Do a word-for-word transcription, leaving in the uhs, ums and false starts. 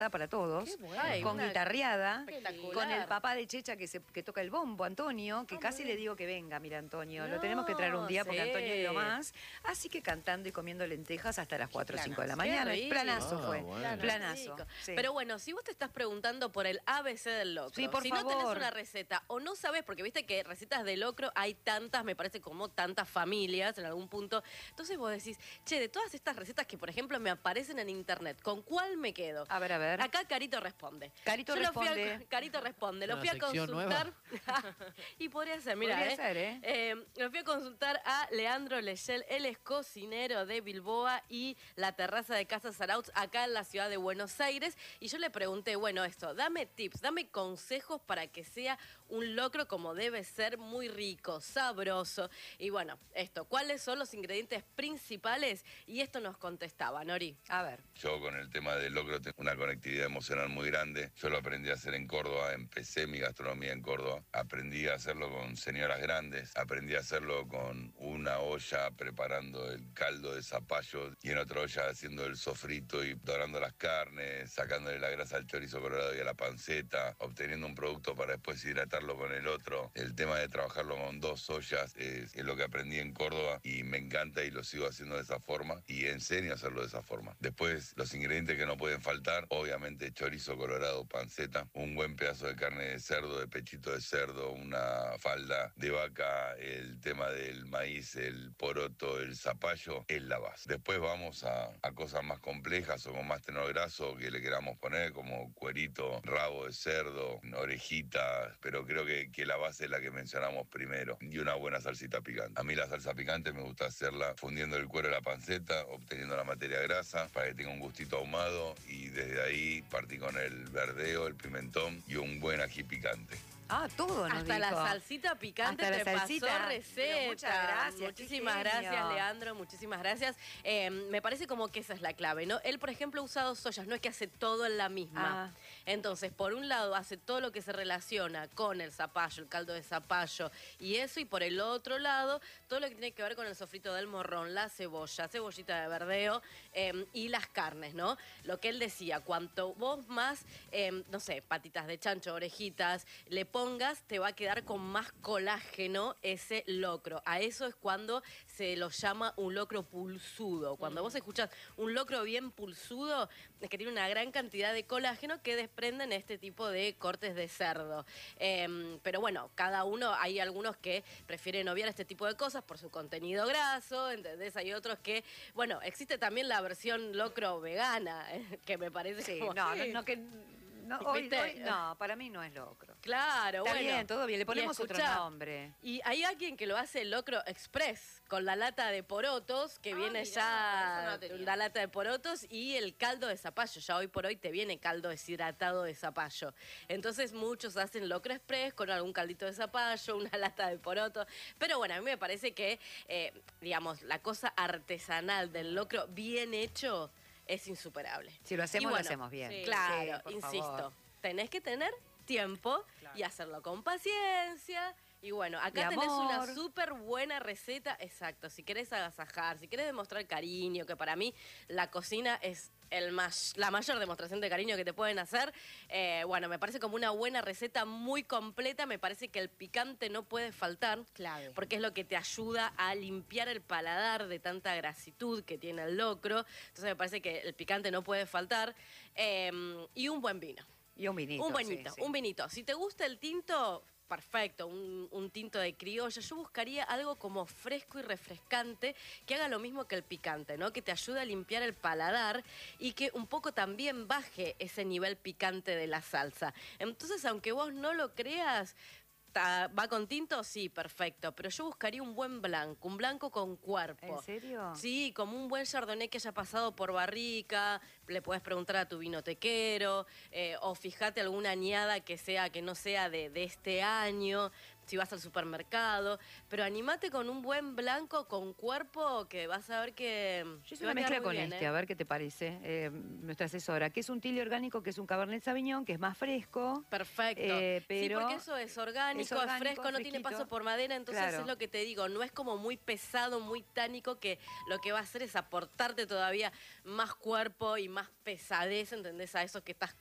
para todos, bueno. con guitarreada, Espectacular. con el papá de Checha que, se, que toca el bombo, Antonio, que Ah, casi muy le digo que venga, mira Antonio, No, lo tenemos que traer un día porque sí. Antonio es lo más, así que cantando y comiendo lentejas hasta las cuatro o cinco de la Qué mañana, rico. planazo Ah, fue, bueno. planazo. Rico. Sí. Pero bueno, si vos te estás preguntando por el A B C del locro, Sí, por si no tenés favor. una receta o no sabés, porque viste que recetas de locro hay tantas, me parece como tantas familias en algún punto, entonces vos decís, che, de todas estas recetas que por ejemplo me aparecen en internet, ¿con cuál me quedo? A ver, a ver. Acá Carito responde. Carito Yo lo fui a- responde. Carito responde, lo Una fui a sección consultar. Y podría ser, mira, Podría eh. ser, ¿eh? Eh, lo fui a consultar a Leandro Lechel, él es cocinero de Bilboa y la terraza de Casa Zarautz, acá en la ciudad de Buenos Aires. Y yo le pregunté, bueno, esto, dame tips, dame consejos para que sea un locro como debe ser, muy rico, sabroso. Y bueno, esto, ¿cuáles son los ingredientes principales? Y esto nos contestaba, Nori. A ver. Yo con el tema del locro tengo una conectividad emocional muy grande. Yo lo aprendí a hacer en Córdoba, empecé mi gastronomía en Córdoba. Aprendí a hacerlo con señoras grandes, aprendí a hacerlo con una olla preparando el caldo de zapallo y en otra olla haciendo el sofrito y dorando las carnes, sacándole la grasa al chorizo colorado y a la panceta, obteniendo un producto para después hidratarlo con el otro. El tema de trabajarlo con dos ollas es, es lo que aprendí en Córdoba y me encanta y lo sigo haciendo de esa forma y enseño a hacerlo de esa forma. Después, los ingredientes que no pueden faltar, obviamente chorizo colorado, panceta, un buen pedazo de carne de cerdo, de pechito de cerdo, una falda de vaca, el tema del maíz, el poroto, el zapallo, es la base. Después vamos a, a cosas más complejas o con más tenor graso que le queramos poner, como cuerito, rabo de cerdo, orejitas, pero creo que, que la base es la que mencionamos primero. Y una buena salsita picante. A mí la salsa picante me gusta hacerla fundiendo el cuero de la panceta, obteniendo la materia grasa para que tenga un gustito ahumado y desde ahí partí con el verdeo, el pimentón y un buen ají picante. Ah, todo nos Hasta la dijo. salsita picante Hasta la te salsita. pasó Pero receta. muchas gracias, Muchísimas qué genio. gracias, Leandro. Muchísimas gracias. Eh, me parece como que esa es la clave, ¿no? Él, por ejemplo, usa dos ollas, no es que hace todo en la misma. Ah. Entonces, por un lado, hace todo lo que se relaciona con el zapallo, el caldo de zapallo y eso, y por el otro lado, todo lo que tiene que ver con el sofrito del morrón, la cebolla, cebollita de verdeo eh, y las carnes, ¿no? Lo que él decía, cuanto vos más, eh, no sé, patitas de chancho, orejitas, le pongas, te va a quedar con más colágeno ese locro. A eso es cuando se lo llama un locro pulsudo. Cuando mm. vos escuchás un locro bien pulsudo, es que tiene una gran cantidad de colágeno que desprenden este tipo de cortes de cerdo. Eh, pero bueno, cada uno, hay algunos que prefieren obviar este tipo de cosas por su contenido graso, ¿entendés? Hay otros que, bueno, existe también la versión locro vegana, eh, que me parece Sí, como... no, no, sí. no, que... No, hoy, ¿Viste? hoy- no, para mí no es locro. Claro, Está bueno. bien, todo bien, le Y ponemos otro escuchá, nombre. Y hay alguien que lo hace locro express, con la lata de porotos, que Ah, viene mirá, ya eso no tenía. la lata de porotos y el caldo de zapallo. Ya hoy por hoy te viene caldo deshidratado de zapallo. Entonces muchos hacen locro express con algún caldito de zapallo, una lata de poroto. Pero bueno, a mí me parece que, eh, digamos, la cosa artesanal del locro bien hecho es insuperable. Si lo hacemos, Y bueno, lo hacemos bien. sí. Claro, Sí, por insisto, favor. tenés que tener tiempo Claro. y hacerlo con paciencia. Y bueno, acá Y tenés amor. una súper buena receta, exacto, si querés agasajar, si querés demostrar cariño, que para mí la cocina es el más, la mayor demostración de cariño que te pueden hacer. Eh, bueno, me parece como una buena receta muy completa, me parece que el picante no puede faltar. Clave. Porque es lo que te ayuda a limpiar el paladar de tanta grasitud que tiene el locro. Entonces me parece que el picante no puede faltar. Eh, y un buen vino. Y un vinito. Un vinito, sí, sí. un vinito. Si te gusta el tinto, perfecto, un, un tinto de criolla. Yo buscaría algo como fresco y refrescante, que haga lo mismo que el picante, ¿no? Que te ayude a limpiar el paladar y que un poco también baje ese nivel picante de la salsa. Entonces, aunque vos no lo creas, ta- ¿va con tinto? Sí, perfecto. Pero yo buscaría un buen blanco, un blanco con cuerpo. ¿En serio? Sí, como un buen chardonnay que haya pasado por barrica, le puedes preguntar a tu vinotequero, eh, o fíjate alguna añada que sea, que no sea de, de este año. si vas al supermercado, pero animate con un buen blanco con cuerpo que vas a ver que Yo hice te va una a quedar mezcla muy con bien, este, ¿eh? a ver qué te parece, eh, nuestra asesora, que es un tilio orgánico, que es un Cabernet Sauvignon, que es más fresco. Perfecto. Eh, pero sí, porque eso es orgánico, es es, orgánico, fresco, no tiene fresquito. paso por madera, entonces Claro. es lo que te digo, no es como muy pesado, muy tánico, que lo que va a hacer es aportarte todavía más cuerpo y más pesadez, ¿entendés? A eso que estás